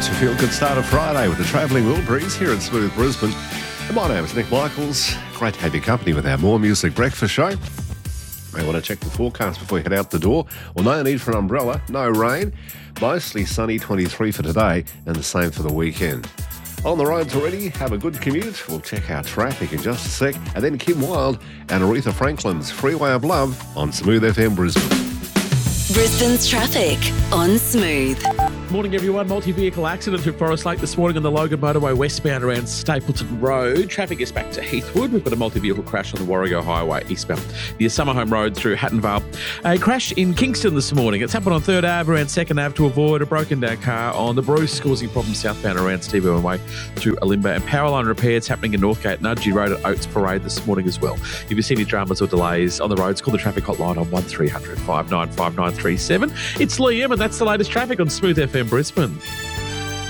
It's a feel-good start of Friday with the Travelling Wilburys here at Smooth Brisbane. And my name is Nick Michaels. Great to have your company with our More Music Breakfast show. I want to check the forecast before you head out the door. Well, no need for an umbrella, no rain. Mostly sunny, 23 for today, and the same for the weekend. On the roads already, have a good commute. We'll check our traffic in just a sec. And then Kim Wilde and Aretha Franklin's Freeway of Love on Smooth FM Brisbane. Brisbane's traffic on Smooth. Morning everyone. Multi-vehicle accident through Forest Lake this morning on the Logan Motorway westbound around Stapleton Road. Traffic is back to Heathwood. We've got a multi-vehicle crash on the Warrego Highway eastbound near Summerhome Road through Hattonvale. A crash in Kingston this morning. It's happened on 3rd Ave around 2nd Ave to avoid a broken down car on the Bruce, causing problems southbound around Steve Irwin Way through Alimba. And power line repairs happening in Northgate, Nudgee Road at Oates Parade this morning as well. If you see any dramas or delays on the roads, call the traffic hotline on 1300 595 937. It's Liam and that's the latest traffic on Smooth FM Brisbane.